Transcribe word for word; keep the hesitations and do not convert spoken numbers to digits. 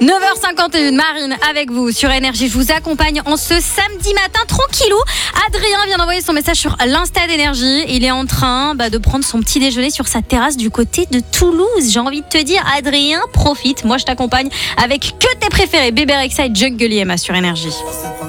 neuf heures cinquante et une, Marine avec vous sur Énergie. Je vous accompagne en ce samedi matin tranquillou. Adrien vient d'envoyer son message sur l'Insta d'Énergie. Il est en train bah, de prendre son petit déjeuner sur sa terrasse du côté de Toulouse. J'ai envie de te dire, Adrien, profite. Moi, je t'accompagne avec que tes préférés. Bébé Rexha et Jungle Emma sur Énergie.